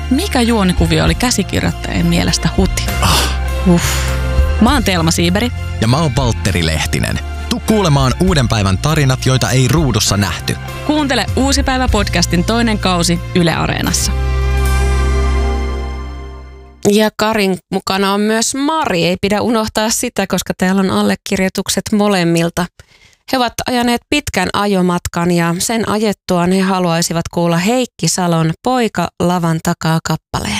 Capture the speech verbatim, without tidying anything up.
mikä juonikuvio oli käsikirjoittajien mielestä huti? Oh. Uff. Mä oon Telma Siiberi. Ja mä oon Valtteri Lehtinen. Tuu kuulemaan uuden päivän tarinat, joita ei ruudussa nähty. Kuuntele Uusi päivä podcastin toinen kausi Yle Areenassa. Ja Karin mukana on myös Mari. Ei pidä unohtaa sitä, koska täällä on allekirjoitukset molemmilta. He ovat ajaneet pitkän ajomatkan ja sen ajettuaan he haluaisivat kuulla Heikki Salon Poika lavan takaa -kappaleen.